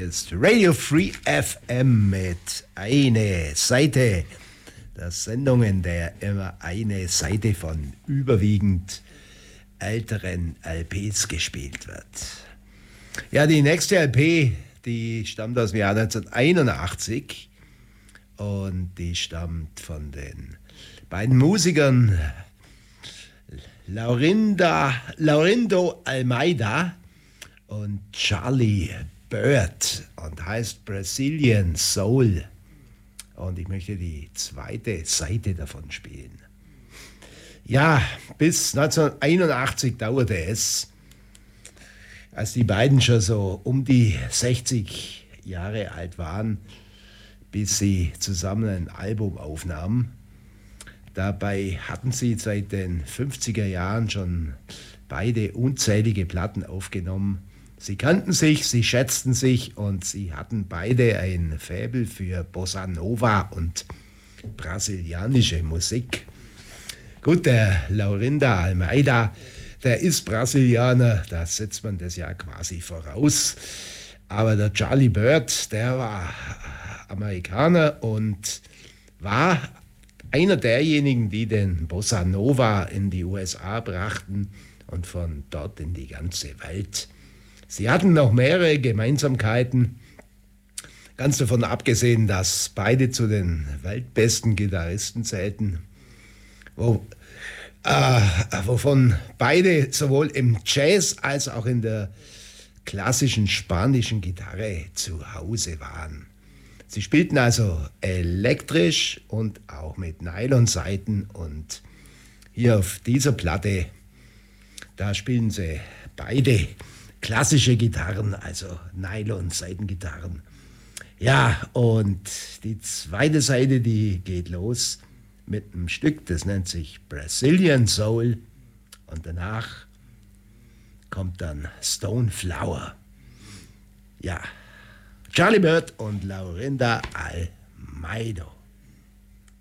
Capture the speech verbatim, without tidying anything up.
ist Radio Free F M mit einer Seite der Sendungen, der immer eine Seite von überwiegend älteren L Ps gespielt wird. Ja, die nächste L P, die stammt aus dem Jahr neunzehnhunderteinundachtzig und die stammt von den beiden Musikern Laurinda, Laurindo Almeida und Charlie Bird und heißt Brazilian Soul. Und ich möchte die zweite Seite davon spielen. Ja, bis neunzehnhunderteinundachtzig dauerte es, als die beiden schon so um die sechzig Jahre alt waren, bis sie zusammen ein Album aufnahmen. Dabei hatten sie seit den fünfziger Jahren schon beide unzählige Platten aufgenommen. Sie kannten sich, sie schätzten sich und sie hatten beide ein Faible für Bossa Nova und brasilianische Musik. Gut, der Laurinda Almeida, der ist Brasilianer, da setzt man das ja quasi voraus. Aber der Charlie Bird, der war Amerikaner und war einer derjenigen, die den Bossa Nova in die U S A brachten und von dort in die ganze Welt. Sie hatten noch mehrere Gemeinsamkeiten, ganz davon abgesehen, dass beide zu den weltbesten Gitarristen zählten, wo, äh, wovon beide sowohl im Jazz als auch in der klassischen spanischen Gitarre zu Hause waren. Sie spielten also elektrisch und auch mit Nylonsaiten und hier auf dieser Platte, da spielen sie beide klassische Gitarren, also Nylon-Saitengitarren. Ja, und die zweite Seite, die geht los mit einem Stück, das nennt sich Brazilian Soul und danach kommt dann Stone Flower. Ja, Charlie Bird und Laurinda Almeida.